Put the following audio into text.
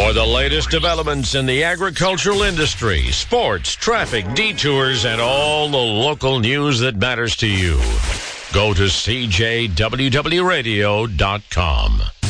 For the latest developments in the agricultural industry, sports, traffic, detours, and all the local news that matters to you, go to CJWWRadio.com.